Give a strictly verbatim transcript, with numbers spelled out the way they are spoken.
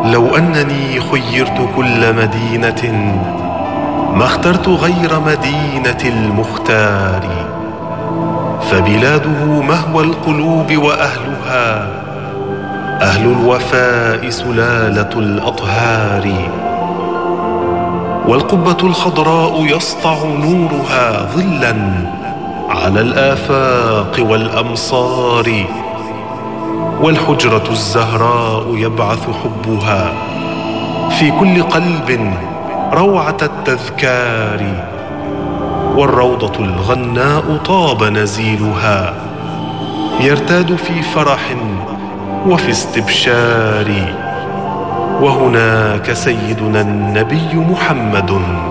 لو أنني خيرت كل مدينة ما اخترت غير مدينة المختار، فبلاده مهوى القلوب وأهلها أهل الوفاء سلالة الأطهار، والقبة الخضراء يسطع نورها ظلا على الآفاق والأمصار، والحجرة الزهراء يبعث حبها في كل قلب روعة التذكار، والروضة الغناء طاب نزيلها يرتاد في فرح وفي استبشار، وهناك سيدنا النبي محمد